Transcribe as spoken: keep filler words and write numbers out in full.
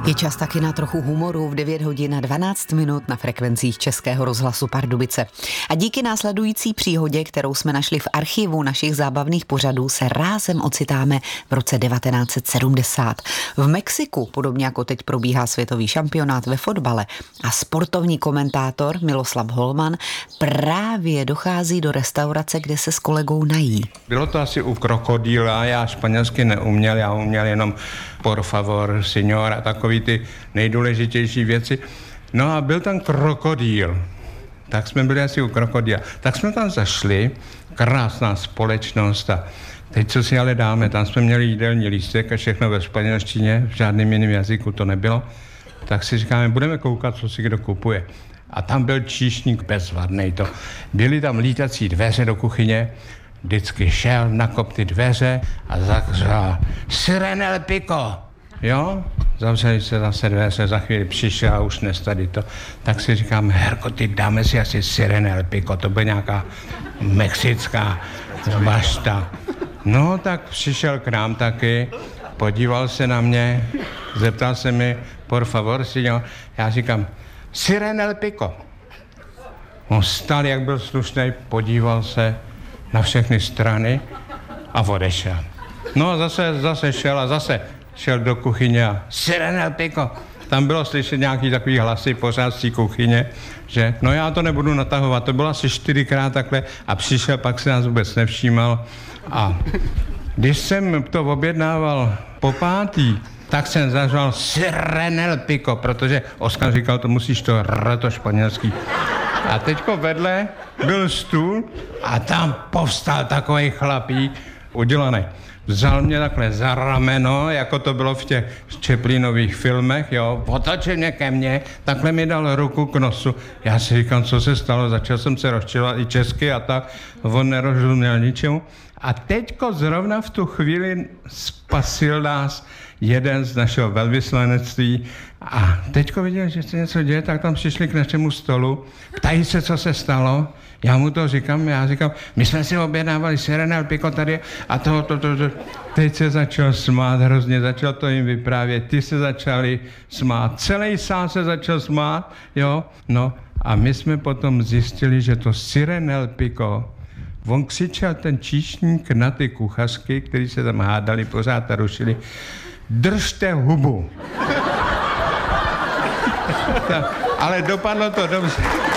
Je čas taky na trochu humoru v devět hodin a dvanáct minut na frekvencích Českého rozhlasu Pardubice. A díky následující příhodě, kterou jsme našli v archivu našich zábavných pořadů, se rázem ocitáme v roce devatenáct set sedmdesát. V Mexiku, podobně jako teď probíhá světový šampionát ve fotbale, a sportovní komentátor Miloslav Holman právě dochází do restaurace, kde se s kolegou nají. Bylo to asi u krokodýla, já španělsky neuměl, já uměl jenom por favor, señor a takový ty nejdůležitější věci. No a byl tam krokodýl, tak jsme byli asi u krokodýla. Tak jsme tam zašli, krásná společnost a teď co si ale dáme, tam jsme měli jídelní lístek a všechno ve španělštině, v žádném jiném jazyku to nebylo. Tak si říkáme, budeme koukat, co si kdo kupuje. A tam byl číšník bezvadnej to. Byly tam lítací dveře do kuchyně, vždycky šel, nakop ty dveře a zakřál Siren el Pico, jo? Zavřeli se zase dveře, za chvíli přišel a už dnes tady to. Tak si říkám, herko, ty dáme si asi Siren el Pico, to bude nějaká mexická bašta. No, tak přišel k nám taky, podíval se na mě, zeptal se mi, por favor, señor. Já říkám, Siren el Pico. On stál, jak byl slušnej, podíval se na všechny strany a odešel. No a zase, zase šel a zase šel do kuchyně a Siren el Pico. Tam bylo slyšet nějaký takový hlasy pořád z té kuchyně, že no já to nebudu natahovat, to bylo asi čtyřikrát takhle a přišel, pak se nás vůbec nevšímal. A když jsem to objednával po pátý, tak jsem zažal Siren el Pico, protože Oskar říkal, to musíš to r, to španělský. A teďko vedle byl stůl a tam povstal takový chlapík udělaný. Vzal mě takhle za rameno, jako to bylo v těch Chaplinových filmech, jo, otočil mě ke mně, takhle mi dal ruku k nosu. Já si říkám, co se stalo, začal jsem se rozčilovat i česky a tak, on nerozuměl ničemu. A teďko zrovna v tu chvíli spasil nás jeden z našeho velvyslanectví a teďko viděl, že se něco děje, tak tam přišli k našemu stolu, ptají se, co se stalo. Já mu to říkám, já říkám, my jsme si objednávali Siren el Pico tady a to, to, to, to. Teď se začal smát hrozně, začal to jim vyprávět, ty se začali smát, celý sál se začal smát, jo, no a my jsme potom zjistili, že to Siren el Pico, on křičel ten číšník na ty kuchařky, který se tam hádali, pořád a rušili, držte hubu. Ale dopadlo to dobře.